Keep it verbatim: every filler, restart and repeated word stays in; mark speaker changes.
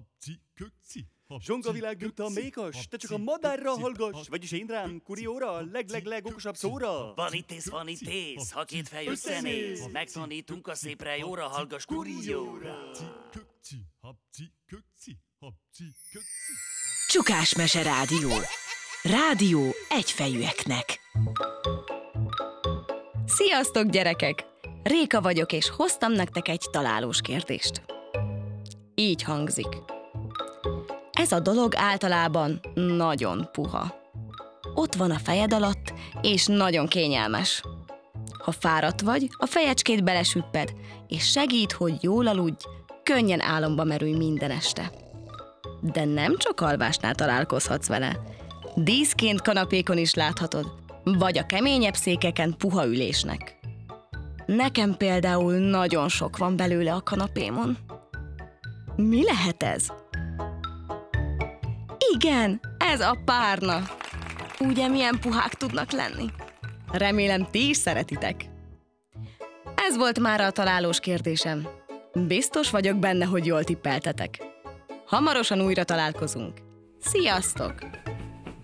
Speaker 1: Zsonga világűt a mékas, te csak a madárra hallgass, vagyis én rám, kurióra, a leg-leg-leg okosabb szóra.
Speaker 2: Vanitész, vanitész, ha két fej összenéz, megtanítunk a szépre jóra, hallgass kurióra.
Speaker 3: Csukásmese Rádió. Rádió egyfejűeknek. Sziasztok, gyerekek! Réka vagyok, és hoztam nektek egy találós kérdést. Így hangzik. Ez a dolog általában nagyon puha. Ott van a fejed alatt, és nagyon kényelmes. Ha fáradt vagy, a fejecskéd belesüpped, és segít, hogy jól aludj, könnyen álomba merülj minden este. De nem csak alvásnál találkozhatsz vele. Díszként kanapékon is láthatod, vagy a keményebb székeken puha ülésnek. Nekem például nagyon sok van belőle a kanapémon. Mi lehet ez? Igen, ez a párna. Ugye milyen puhák tudnak lenni? Remélem, ti is szeretitek. Ez volt mára a találós kérdésem. Biztos vagyok benne, hogy jól tippeltetek. Hamarosan újra találkozunk. Sziasztok!